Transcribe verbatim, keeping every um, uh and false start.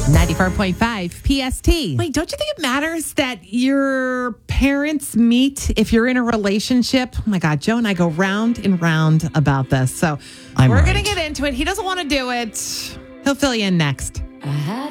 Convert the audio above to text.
ninety-four point five P S T. Wait, don't you think it matters that your parents meet if you're in a relationship? Oh my God, Joe and I go round and round about this. So I'm we're right. going to get into it. He doesn't want to do it. He'll fill you in next. I had